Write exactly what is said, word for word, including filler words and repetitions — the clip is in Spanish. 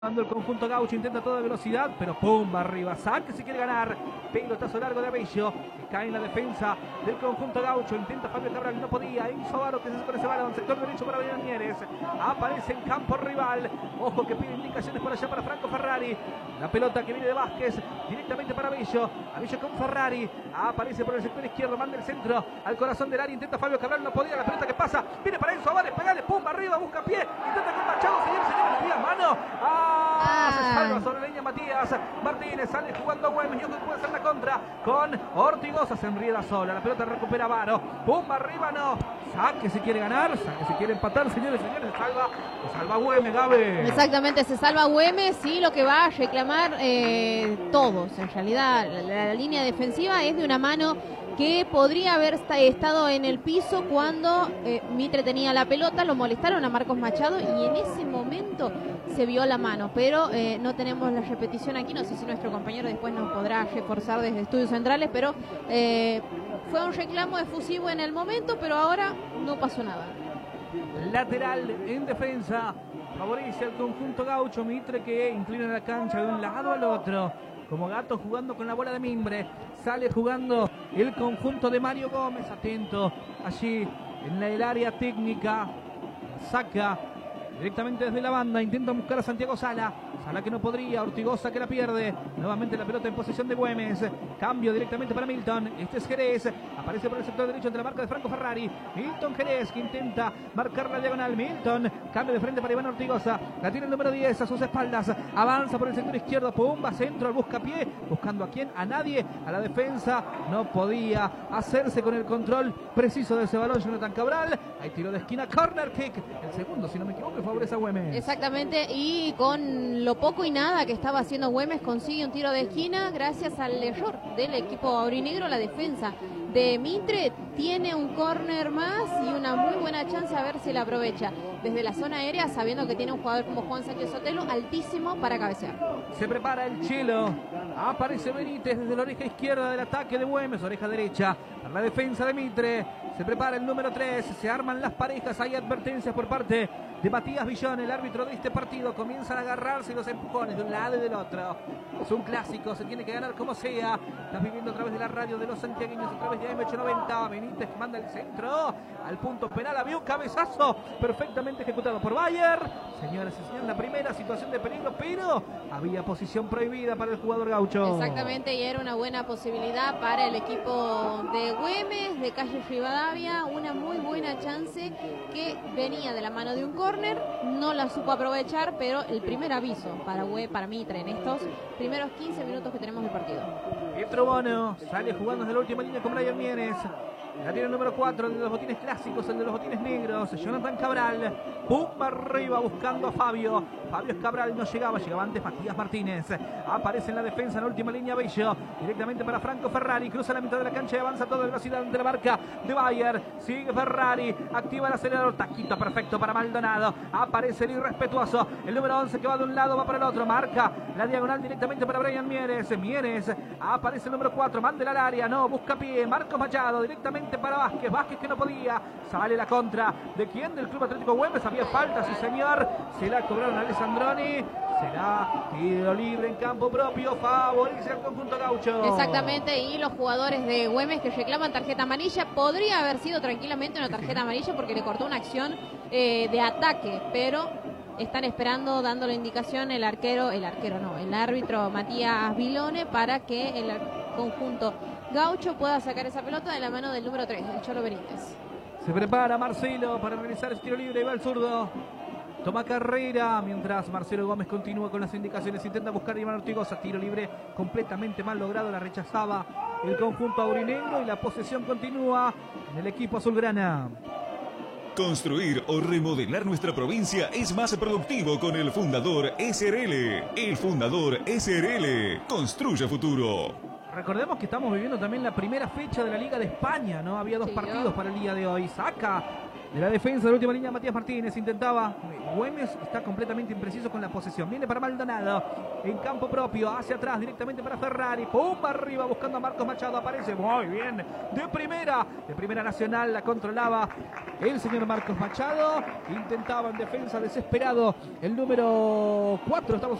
Cuando el conjunto gaucho intenta toda velocidad, pero pum, va arriba. Saque si quiere ganar. Pelotazo largo de Abello, que cae en la defensa del conjunto gaucho. Intenta Fabio Cabral, no podía. Enzo Varo que se hace con ese balón. Sector derecho para Adrián Mieres. Aparece en campo rival. Ojo que pide indicaciones por allá para Franco Ferrari. La pelota que viene de Vázquez, directamente para Abello. Abello con Ferrari. Aparece por el sector izquierdo, manda el centro al corazón del área. Intenta Fabio Cabral, no podía. La pelota que pasa, viene para Enzo Varo, pegale, pum, arriba, busca pie. Intenta con Machado, señores, señores, le pide mano. ¡Ah! Ah, se salva sobre la línea Matías Martínez, sale jugando Güemes, y puede hacer la contra con Ortigosa, se enrieda sola, la pelota recupera Varo, pum, arriba no, saque si quiere ganar, saque si quiere empatar, señores, señores, se salva, se salva Güemes, Gabe. Exactamente, se salva Güemes y lo que va a reclamar eh, todos, en realidad, la, la, la línea defensiva es de una mano que podría haber estado en el piso cuando eh, Mitre tenía la pelota, lo molestaron a Marcos Machado y en ese momento se vio la mano, pero eh, no tenemos la repetición aquí, no sé si nuestro compañero después nos podrá reforzar desde Estudios Centrales, pero eh, fue un reclamo efusivo en el momento, pero ahora no pasó nada. Lateral en defensa, favorece al conjunto gaucho, Mitre que inclina la cancha de un lado al otro, como gato jugando con la bola de mimbre. Sale jugando el conjunto de Mario Gómez, atento allí en el área técnica, saca directamente desde la banda, intenta buscar a Santiago Sala, Sala que no podría, Ortigosa que la pierde, nuevamente la pelota en posesión de Güemes, cambio directamente para Milton, este es Jerez, aparece por el sector derecho entre la marca de Franco Ferrari, Milton Jerez que intenta marcar la diagonal, Milton, cambio de frente para Iván Ortigosa, la tiene el número diez a sus espaldas, avanza por el sector izquierdo, pumba, centro, al buscapié, buscando a quién, a nadie, a la defensa, no podía hacerse con el control preciso de ese balón Jonathan Cabral, hay tiro de esquina, corner kick, el segundo si no me equivoco favorece a Güemes. Exactamente, y con lo poco y nada que estaba haciendo Güemes consigue un tiro de esquina gracias al error del equipo aurinegro. La defensa de Mitre tiene un córner más y una muy buena chance a ver si la aprovecha desde la zona aérea, sabiendo que tiene un jugador como Juan Sánchez Sotelo altísimo para cabecear. Se prepara el Chelo, aparece Benítez desde la oreja izquierda del ataque de Güemes, oreja derecha para la defensa de Mitre, se prepara el número tres, se arman las parejas, hay advertencias por parte de Matías Villón, el árbitro de este partido, comienzan a agarrarse los empujones de un lado y del otro. Es un clásico, se tiene que ganar como sea. Estás viviendo a través de la radio de los santiagueños, a través de A M ochocientos noventa. Benítez que manda el centro al punto penal, había un cabezazo perfectamente ejecutado por Bayer. Señoras y señores, la primera situación de peligro, pero había posición prohibida para el jugador gaucho. Exactamente, y era una buena posibilidad para el equipo de Güemes, de Calle Rivadavia, una muy buena chance que venía de la mano de un corner, no la supo aprovechar, pero el primer aviso para Güe, para Mitre en estos primeros quince minutos que tenemos de partido. Pietro Bono sale jugando desde la última línea con Brian Mieres. La tiene el número cuatro, el de los botines clásicos, el de los botines negros, Jonathan Cabral, pum arriba buscando a Fabio, Fabio Cabral no llegaba, llegaba antes Matías Martínez, aparece en la defensa en la última línea Bello, directamente para Franco Ferrari, cruza la mitad de la cancha y avanza a toda velocidad ante la marca de Bayer, sigue Ferrari, activa el acelerador, taquito perfecto para Maldonado, aparece el irrespetuoso, el número once que va de un lado, va para el otro, marca la diagonal directamente para Brian Mieres, Mieres, aparece el número cuatro, mándela al área, no, busca pie, Marcos Machado, directamente para Vázquez, Vázquez que no podía, sale la contra, ¿de quién? Del Club Atlético Güemes, había falta, sí señor, se la cobraron a Alessandroni, será tiro libre en campo propio, favorece al conjunto gaucho. Exactamente, y los jugadores de Güemes que reclaman tarjeta amarilla, podría haber sido tranquilamente una tarjeta amarilla porque le cortó una acción eh, de ataque, pero están esperando, dando la indicación el arquero, el arquero no, el árbitro Matías Vilone para que el conjunto gaucho pueda sacar esa pelota de la mano del número tres, el Cholo Benítez. Se prepara Marcelo para realizar el tiro libre y va al zurdo. Toma carrera mientras Marcelo Gómez continúa con las indicaciones. Intenta buscar a Iván Ortigosa. Tiro libre completamente mal logrado. La rechazaba el conjunto aurinegro y la posesión continúa en el equipo azulgrana. Construir o remodelar nuestra provincia es más productivo con el Fundador S R L. El Fundador S R L construye futuro. Recordemos que estamos viviendo también la primera fecha de la Liga de España, ¿no? Había dos sí, partidos yo. para el día de hoy. Saca de la defensa de la última línea. Matías Martínez intentaba. Güemes está completamente impreciso con la posesión. Viene para Maldonado en campo propio, hacia atrás directamente para Ferrari. Pumba arriba buscando a Marcos Machado. Aparece muy bien de primera, de primera nacional. La controlaba el señor Marcos Machado. Intentaba en defensa desesperado el número cuatro. Estamos